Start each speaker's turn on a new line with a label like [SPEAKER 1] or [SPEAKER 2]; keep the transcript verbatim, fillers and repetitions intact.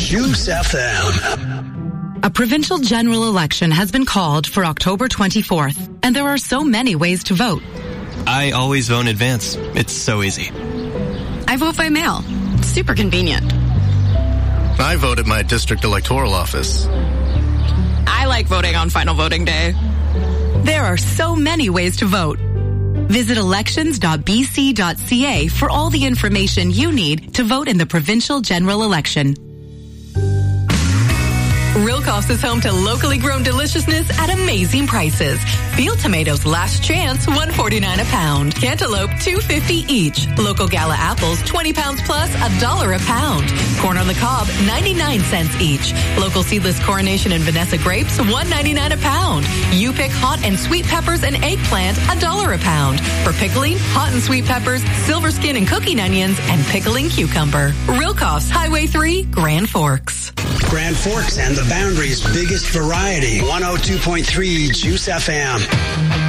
[SPEAKER 1] Juice F M.
[SPEAKER 2] A provincial general election has been called for October twenty-fourth, and there are so many ways to vote.
[SPEAKER 3] I always vote in advance. It's so easy.
[SPEAKER 4] I vote by mail. It's super convenient.
[SPEAKER 5] I vote at my district electoral office.
[SPEAKER 4] I like voting on final voting day.
[SPEAKER 2] There are so many ways to vote. Visit elections dot b c dot c a for all the information you need to vote in the provincial general election.
[SPEAKER 6] Rilkoff's is home to locally grown deliciousness at amazing prices. Field tomatoes last chance, one forty-nine a pound. Cantaloupe, two fifty each. Local Gala apples, twenty pounds plus, a dollar a pound. Corn on the cob, ninety-nine cents each. Local seedless Coronation and Vanessa grapes, one ninety-nine a pound. You pick hot and sweet peppers and eggplant, a dollar a pound. For pickling, hot and sweet peppers, silver skin and cooking onions, and pickling cucumber. Rilkoff's, Highway three, Grand Forks.
[SPEAKER 1] Grand Forks and the Boundary's biggest variety. one oh two point three Juice F M.